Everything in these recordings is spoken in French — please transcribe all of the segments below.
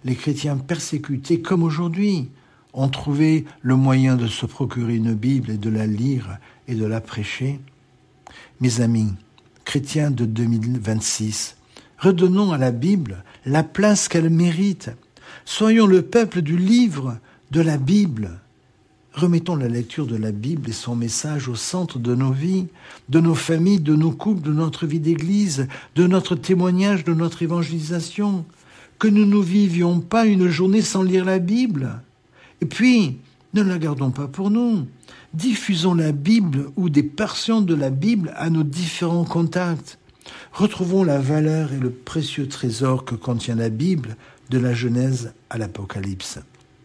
les chrétiens persécutés, comme aujourd'hui, ont trouvé le moyen de se procurer une Bible et de la lire et de la prêcher. Mes amis, chrétiens de 2026, redonnons à la Bible la place qu'elle mérite. Soyons le peuple du livre de la Bible. Remettons la lecture de la Bible et son message au centre de nos vies, de nos familles, de nos couples, de notre vie d'église, de notre témoignage, de notre évangélisation. Que nous ne vivions pas une journée sans lire la Bible. Et puis, ne la gardons pas pour nous. Diffusons la Bible ou des portions de la Bible à nos différents contacts. Retrouvons la valeur et le précieux trésor que contient la Bible, de la Genèse à l'Apocalypse.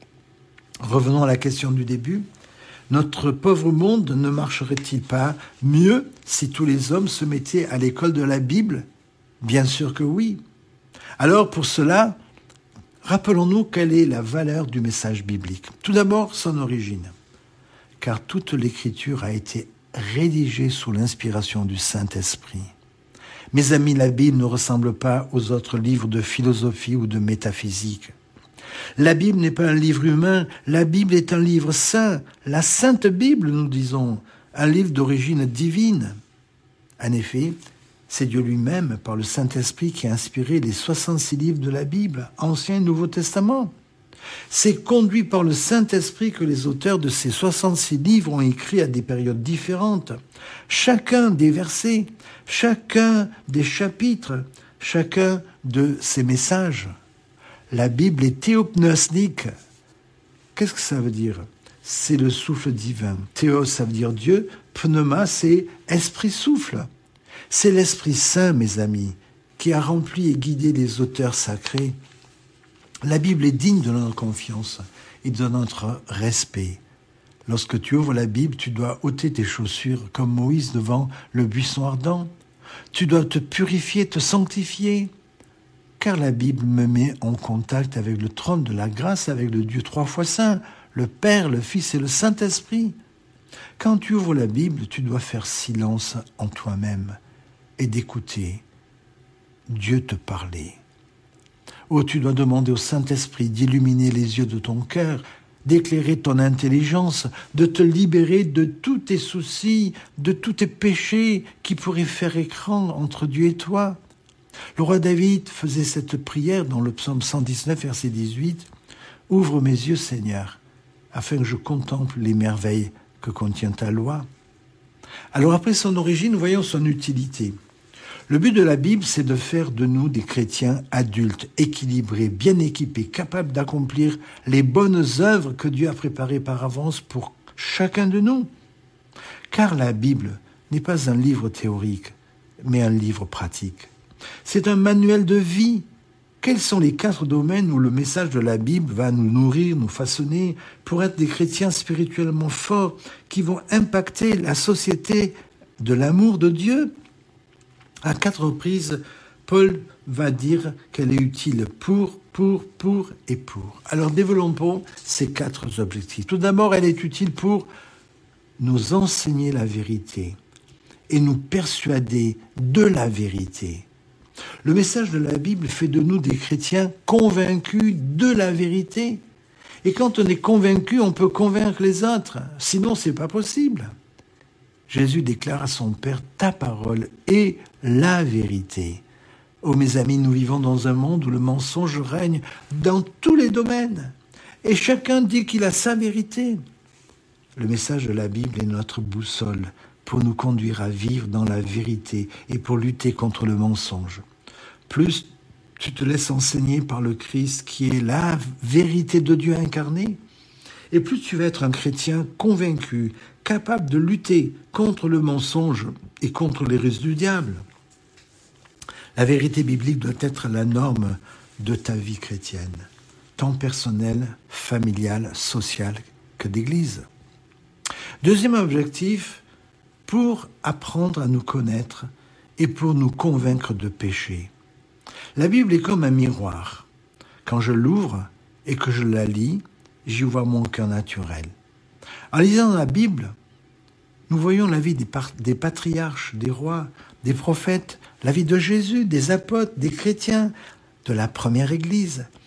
Revenons à la question du début. Notre pauvre monde ne marcherait-il pas mieux si tous les hommes se mettaient à l'école de la Bible ? Bien sûr que oui. Alors pour cela, rappelons-nous quelle est la valeur du message biblique. Tout d'abord, son origine. Car toute l'écriture a été rédigée sous l'inspiration du Saint-Esprit. Mes amis, la Bible ne ressemble pas aux autres livres de philosophie ou de métaphysique. La Bible n'est pas un livre humain, la Bible est un livre saint, la Sainte Bible, nous disons, un livre d'origine divine. En effet, c'est Dieu lui-même, par le Saint-Esprit, qui a inspiré les 66 livres de la Bible, Ancien et Nouveau Testament. C'est conduit par le Saint-Esprit que les auteurs de ces 66 livres ont écrit à des périodes différentes. Chacun des versets, chacun des chapitres, chacun de ces messages. La Bible est théopneustique. Qu'est-ce que ça veut dire ? C'est le souffle divin. Théos, ça veut dire Dieu. Pneuma, c'est esprit souffle. C'est l'Esprit Saint, mes amis, qui a rempli et guidé les auteurs sacrés. La Bible est digne de notre confiance et de notre respect. Lorsque tu ouvres la Bible, tu dois ôter tes chaussures comme Moïse devant le buisson ardent. Tu dois te purifier, te sanctifier. Car la Bible me met en contact avec le trône de la grâce, avec le Dieu trois fois saint, le Père, le Fils et le Saint-Esprit. Quand tu ouvres la Bible, tu dois faire silence en toi-même et d'écouter Dieu te parler. Oh, tu dois demander au Saint-Esprit d'illuminer les yeux de ton cœur, d'éclairer ton intelligence, de te libérer de tous tes soucis, de tous tes péchés qui pourraient faire écran entre Dieu et toi. Le roi David faisait cette prière dans le psaume 119, verset 18. « Ouvre mes yeux, Seigneur, afin que je contemple les merveilles que contient ta loi. » Alors après son origine, nous voyons son utilité. Le but de la Bible, c'est de faire de nous des chrétiens adultes, équilibrés, bien équipés, capables d'accomplir les bonnes œuvres que Dieu a préparées par avance pour chacun de nous. Car la Bible n'est pas un livre théorique, mais un livre pratique. C'est un manuel de vie. Quels sont les 4 domaines où le message de la Bible va nous nourrir, nous façonner pour être des chrétiens spirituellement forts qui vont impacter la société de l'amour de Dieu ? À 4 reprises, Paul va dire qu'elle est utile pour et pour. Alors développons ces 4 objectifs. Tout d'abord, elle est utile pour nous enseigner la vérité et nous persuader de la vérité. Le message de la Bible fait de nous des chrétiens convaincus de la vérité. Et quand on est convaincu, on peut convaincre les autres. Sinon, c'est pas possible. Jésus déclare à son Père, « Ta parole est la vérité. » Oh mes amis, nous vivons dans un monde où le mensonge règne dans tous les domaines. Et chacun dit qu'il a sa vérité. Le message de la Bible est notre boussole pour nous conduire à vivre dans la vérité et pour lutter contre le mensonge. Plus tu te laisses enseigner par le Christ qui est la vérité de Dieu incarnée, et plus tu vas être un chrétien convaincu, capable de lutter contre le mensonge et contre les ruses du diable. La vérité biblique doit être la norme de ta vie chrétienne, tant personnelle, familiale, sociale que d'église. Deuxième objectif, pour apprendre à nous connaître et pour nous convaincre de péché. La Bible est comme un miroir. Quand je l'ouvre et que je la lis, j'y vois mon cœur naturel. En lisant la Bible, nous voyons la vie des patriarches, des rois, des prophètes, la vie de Jésus, des apôtres, des chrétiens, de la première Église.